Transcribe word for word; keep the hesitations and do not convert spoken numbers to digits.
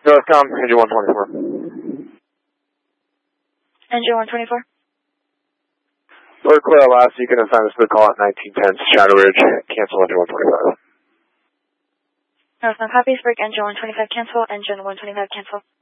Northcom, engine one twenty-four. Engine one twenty-four. Fort Claire, Alaska, you can assign a split call at nineteen ten Shadow Ridge. Cancel engine one twenty-five. Northcom copies, break engine one twenty-five cancel, engine one twenty-five cancel.